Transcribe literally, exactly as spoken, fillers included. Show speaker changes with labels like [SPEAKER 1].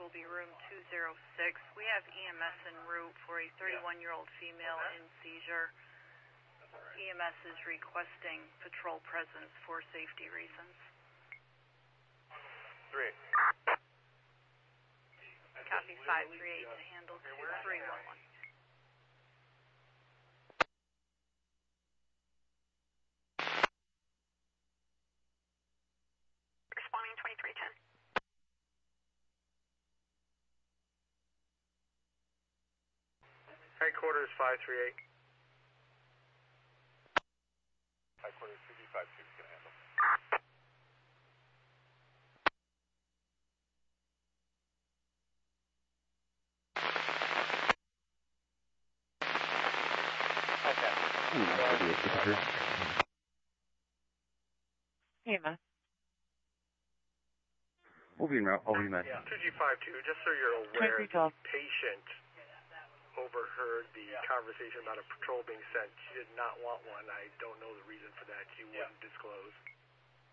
[SPEAKER 1] will be room two oh six. We have E M S en route for a thirty-one-year-old female in seizure. E M S is requesting patrol presence for safety reasons.
[SPEAKER 2] Three.
[SPEAKER 1] Copy five three eight to handle three one one.
[SPEAKER 3] Responding twenty-three ten.
[SPEAKER 2] Headquarters five three eight. Headquarters two G five two can handle.
[SPEAKER 4] Hey, man. Moving route, over man.
[SPEAKER 2] Yeah, two G five two, just so you're aware, the patient overheard the conversation about a patrol being sent. She did not want one. I don't know the reason for that. She wouldn't disclose.